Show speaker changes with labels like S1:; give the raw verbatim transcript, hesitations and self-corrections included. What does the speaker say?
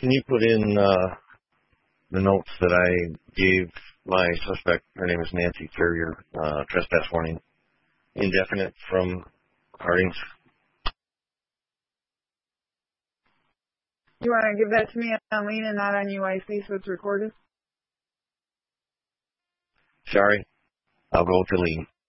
S1: Can you put in uh, the notes that I gave my suspect, her name is Nancy Ferrier, uh, trespass warning, indefinite from Harding's?
S2: You want to give that to me on Lean and not on U I C so it's recorded?
S1: Sorry, I'll go to Lean.